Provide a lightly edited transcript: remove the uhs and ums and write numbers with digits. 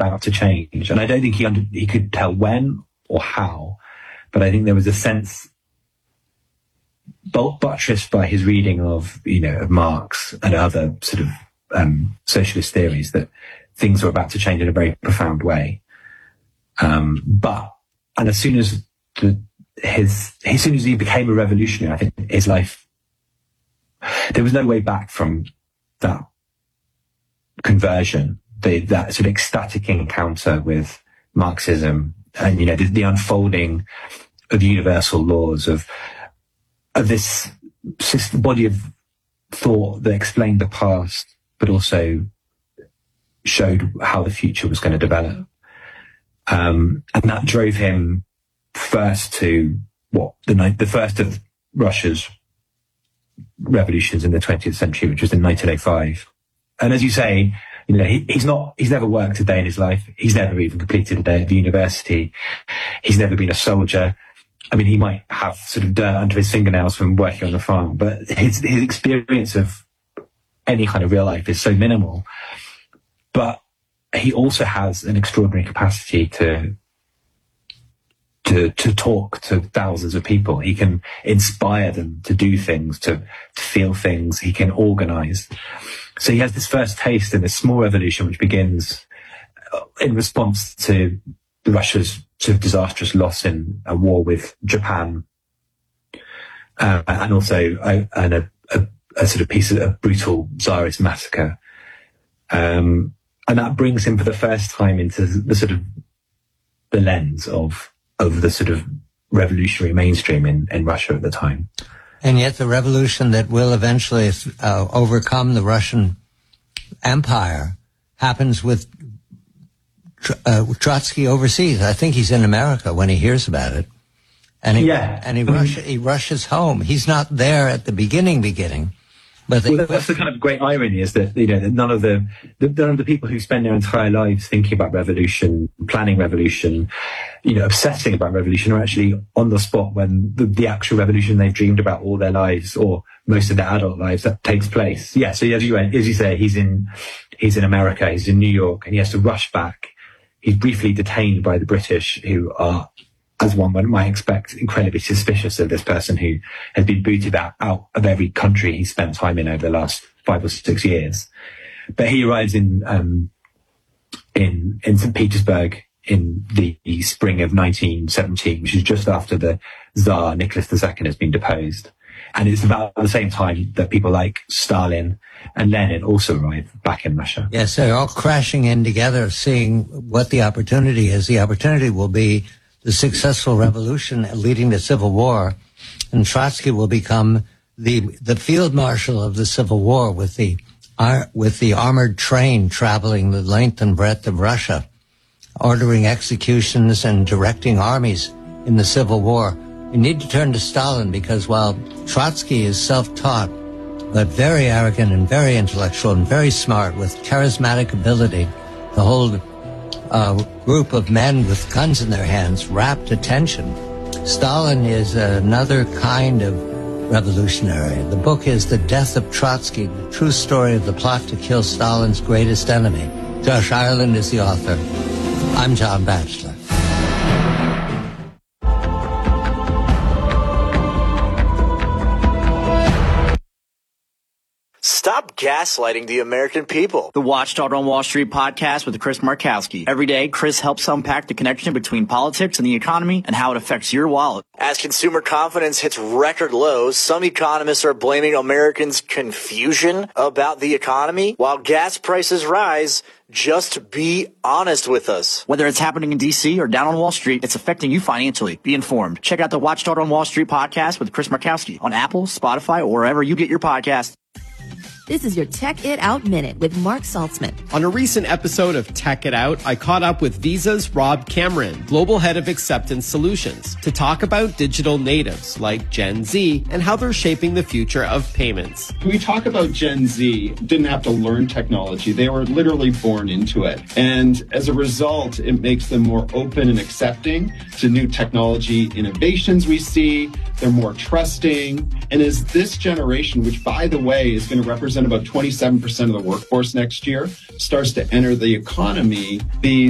about to change. And I don't think he could tell when or how, but I think there was a sense, buttressed by his reading of, of Marx and other sort of socialist theories, that things were about to change in a very profound way. And as soon as he became a revolutionary, I think his life, there was no way back from that conversion, that sort of ecstatic encounter with Marxism, and the unfolding of universal laws of this body of thought that explained the past, but also showed how the future was going to develop. And that drove him first to the first of Russia's revolutions in the 20th century, which was in 1905. And as you say, he's never worked a day in his life. He's never even completed a day at the university. He's never been a soldier. I mean, he might have sort of dirt under his fingernails from working on the farm, but his experience of any kind of real life is so minimal. But he also has an extraordinary capacity to talk to thousands of people. He can inspire them to do things, to feel things. He can organize. So he has this first taste in this small revolution, which begins in response to Russia's sort of disastrous loss in a war with Japan, and also a sort of piece of a brutal Tsarist massacre. And that brings him for the first time into the sort of the lens of the sort of revolutionary mainstream in Russia at the time. And yet the revolution that will eventually overcome the Russian Empire happens with Trotsky overseas. I think he's in America when he hears about it. And he rushes home. He's not there at the beginning. But that's the kind of great irony, is that none of the people who spend their entire lives thinking about revolution, planning revolution, obsessing about revolution, are actually on the spot when the actual revolution they've dreamed about all their lives, or most of their adult lives, that takes place. Yeah. So as you say, he's in America, he's in New York, and he has to rush back. He's briefly detained by the British, who are, as one might expect, incredibly suspicious of this person who has been booted out of every country he's spent time in over the last 5 or 6 years. But he arrives in St. Petersburg in the spring of 1917, which is just after the Tsar Nicholas II has been deposed. And it's about the same time that people like Stalin and Lenin also arrive back in Russia. Yes, they're all crashing in together, seeing what the opportunity is. The opportunity will be the successful revolution leading to civil war, and Trotsky will become the field marshal of the Civil War, with the armored train traveling the length and breadth of Russia, ordering executions and directing armies in the Civil War. You need to turn to Stalin, because while Trotsky is self-taught, but very arrogant and very intellectual and very smart, with charismatic ability, the whole group of men with guns in their hands rapt attention. Stalin is another kind of revolutionary. The book is The Death of Trotsky, the true story of the plot to kill Stalin's greatest enemy. Josh Ireland is the author. I'm John Batchelor. Stop gaslighting the American people. The Watchdog on Wall Street podcast with Chris Markowski. Every day, Chris helps unpack the connection between politics and the economy and how it affects your wallet. As consumer confidence hits record lows, some economists are blaming Americans' confusion about the economy, while gas prices rise. Just be honest with us. Whether it's happening in D.C. or down on Wall Street, it's affecting you financially. Be informed. Check out the Watchdog on Wall Street podcast with Chris Markowski on Apple, Spotify, or wherever you get your podcasts. This is your Tech It Out Minute with Mark Saltzman. On a recent episode of Tech It Out, I caught up with Visa's Rob Cameron, Global Head of Acceptance Solutions, to talk about digital natives like Gen Z and how they're shaping the future of payments. When we talk about Gen Z, didn't have to learn technology. They were literally born into it. And as a result, it makes them more open and accepting to new technology innovations we see. They're more trusting. And as this generation, which, by the way, is going to represent about 27% of the workforce next year, starts to enter the economy, these